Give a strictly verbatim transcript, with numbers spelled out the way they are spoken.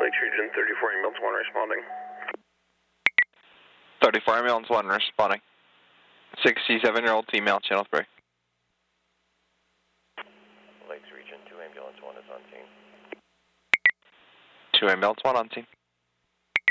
Lakes Region, thirty-four ambulance one responding. thirty-four ambulance one responding. sixty-seven-year-old female, channel three. Lakes Region, two ambulance one is on scene. two ambulance one on scene.